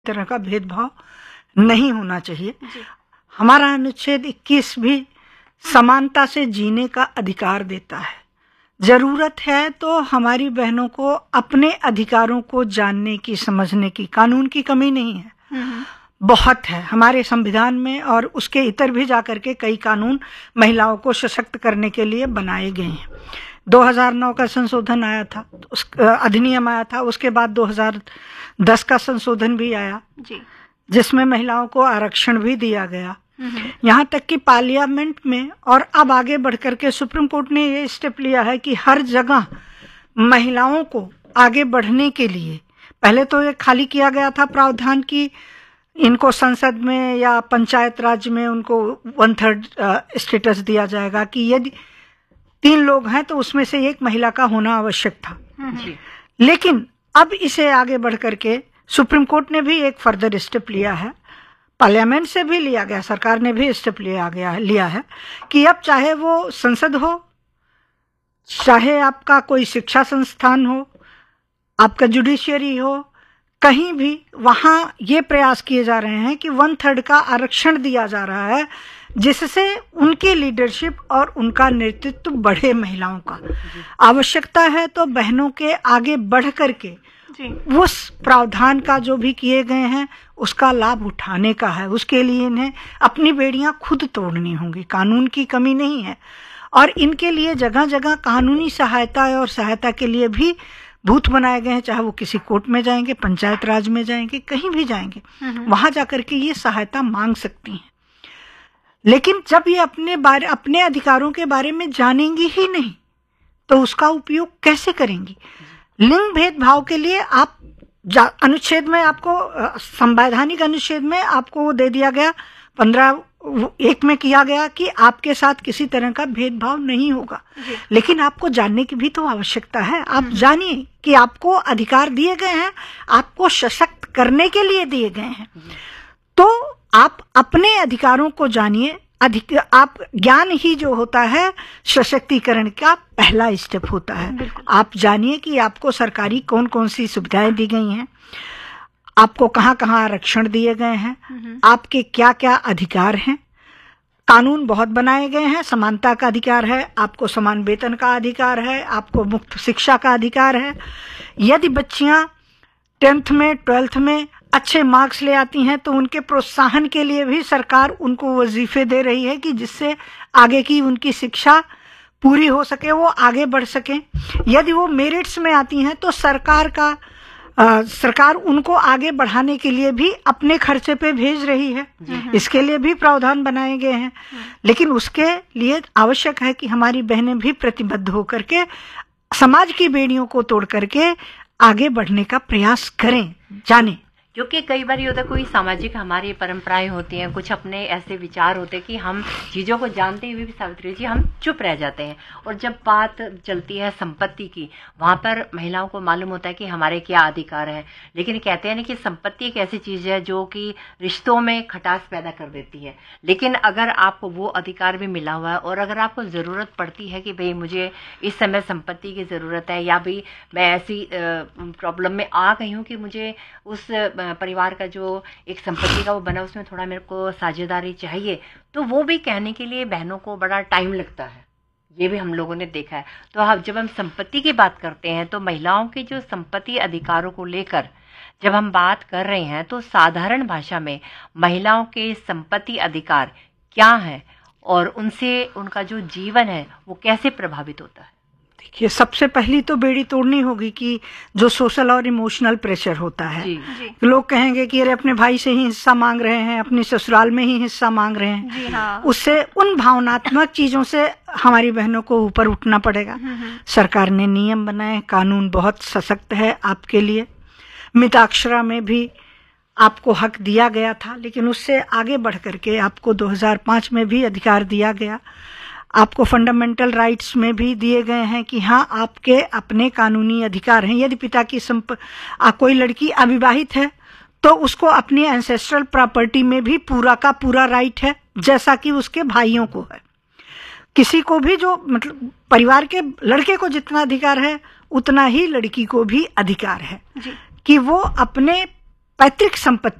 तरह का भेदभाव नहीं होना चाहिए। हमारा अनुच्छेद 21 भी समानता से जीने का अधिकार देता है। जरूरत है तो हमारी बहनों को अपने अधिकारों को जानने की, समझने की। कानून की कमी नहीं है, बहुत है हमारे संविधान में, और उसके इतर भी जाकर के कई कानून महिलाओं को सशक्त करने के लिए बनाए गए हैं। 2009 का संशोधन आया था, उस अधिनियम आया था, उसके बाद 2010 का संशोधन भी आया जिसमें महिलाओं को आरक्षण भी दिया गया। यहाँ तक कि पार्लियामेंट में, और अब आगे बढ़कर के सुप्रीम कोर्ट ने ये स्टेप लिया है कि हर जगह महिलाओं को आगे बढ़ने के लिए, पहले तो ये खाली किया गया था प्रावधान कि इनको संसद में या पंचायत राज में उनको 1/3 स्टेटस दिया जाएगा, कि यदि 3 लोग हैं तो उसमें से एक महिला का होना आवश्यक था। लेकिन अब इसे आगे बढ़ करके सुप्रीम कोर्ट ने भी एक फर्दर स्टेप लिया है, पार्लियामेंट से भी लिया गया, सरकार ने भी स्टेप लिया है कि अब चाहे वो संसद हो, चाहे आपका कोई शिक्षा संस्थान हो, आपका जुडिशियरी हो, कहीं भी वहां ये प्रयास किए जा रहे हैं कि 1/3 का आरक्षण दिया जा रहा है, जिससे उनकी लीडरशिप और उनका नेतृत्व बढ़े। महिलाओं का आवश्यकता है तो बहनों के आगे बढ़ करके उस प्रावधान का जो भी किए गए हैं उसका लाभ उठाने का है। उसके लिए इन्हें अपनी बेड़ियां खुद तोड़नी होंगी। कानून की कमी नहीं है, और इनके लिए जगह जगह कानूनी सहायता और सहायता के लिए भी बूथ बनाए गए हैं, चाहे वो किसी कोर्ट में जाएंगे, पंचायत राज में जाएंगे, कहीं भी जाएंगे, वहां जाकर के ये सहायता मांग सकती हैं। लेकिन जब ये अपने अधिकारों के बारे में जानेंगी ही नहीं तो उसका उपयोग कैसे करेंगी? लिंग भेदभाव के लिए आप अनुच्छेद में, आपको संवैधानिक अनुच्छेद में आपको वो दे दिया गया, 15(1) में किया गया कि आपके साथ किसी तरह का भेदभाव नहीं होगा। लेकिन आपको जानने की भी तो आवश्यकता है। आप जानिए कि आपको अधिकार दिए गए हैं, आपको सशक्त करने के लिए दिए गए हैं, तो आप अपने अधिकारों को जानिए। आप ज्ञान ही जो होता है सशक्तिकरण का पहला स्टेप होता है। आप जानिए कि आपको सरकारी कौन कौन सी सुविधाएं दी गई हैं, आपको कहाँ कहाँ आरक्षण दिए गए हैं, आपके क्या क्या अधिकार हैं। कानून बहुत बनाए गए हैं, समानता का अधिकार है, आपको समान वेतन का अधिकार है, आपको मुफ्त शिक्षा का अधिकार है। यदि बच्चियां 10th में 12th में अच्छे मार्क्स ले आती हैं तो उनके प्रोत्साहन के लिए भी सरकार उनको वजीफे दे रही है कि जिससे आगे की उनकी शिक्षा पूरी हो सके, वो आगे बढ़ सके। यदि वो मेरिट्स में आती हैं तो सरकार उनको आगे बढ़ाने के लिए भी अपने खर्चे पे भेज रही है। इसके लिए भी प्रावधान बनाए गए हैं। लेकिन उसके लिए आवश्यक है कि हमारी बहनें भी प्रतिबद्ध होकर के समाज की बेड़ियों को तोड़ करके आगे बढ़ने का प्रयास करें, जानें। क्योंकि कई बार ये होता है, कोई सामाजिक हमारी परंपराएं होती हैं, कुछ अपने ऐसे विचार होते हैं कि हम चीज़ों को जानते हुए भी, सावित्री जी, हम चुप रह जाते हैं। और जब बात चलती है संपत्ति की, वहाँ पर महिलाओं को मालूम होता है कि हमारे क्या अधिकार हैं। लेकिन कहते हैं ना कि संपत्ति एक ऐसी चीज़ है जो कि रिश्तों में खटास पैदा कर देती है। लेकिन अगर आपको वो अधिकार भी मिला हुआ है, और अगर आपको ज़रूरत पड़ती है कि भाई मुझे इस समय संपत्ति की ज़रूरत है, या भाई मैं ऐसी प्रॉब्लम में आ गई हूँ कि मुझे उस परिवार का जो एक संपत्ति का वो बना, उसमें थोड़ा मेरे को साझेदारी चाहिए, तो वो भी कहने के लिए बहनों को बड़ा टाइम लगता है। ये भी हम लोगों ने देखा है। तो अब जब हम संपत्ति की बात करते हैं तो महिलाओं के जो संपत्ति अधिकारों को लेकर जब हम बात कर रहे हैं तो साधारण भाषा में महिलाओं के संपत्ति अधिकार क्या है और उनसे उनका जो जीवन है वो कैसे प्रभावित होता है? देखिए, सबसे पहली तो बेड़ी तोड़नी होगी कि जो सोशल और इमोशनल प्रेशर होता है। लोग कहेंगे कि अरे अपने भाई से ही हिस्सा मांग रहे हैं, अपनी ससुराल में ही हिस्सा मांग रहे हैं। उससे, उन भावनात्मक चीजों से हमारी बहनों को ऊपर उठना पड़ेगा। सरकार ने नियम बनाए, कानून बहुत सशक्त है आपके लिए। मिताक्षरा में भी आपको हक दिया गया था, लेकिन उससे आगे बढ़ करके आपको 2005 में भी अधिकार दिया गया। आपको फंडामेंटल राइट्स में भी दिए गए हैं कि हाँ, आपके अपने कानूनी अधिकार हैं। यदि पिता की कोई लड़की अविवाहित है तो उसको अपनी एंसेस्ट्रल प्रॉपर्टी में भी पूरा का पूरा राइट है, जैसा कि उसके भाइयों को है। किसी को भी जो, मतलब परिवार के लड़के को जितना अधिकार है उतना ही लड़की को भी अधिकार है कि वो अपने पैतृक संपत्ति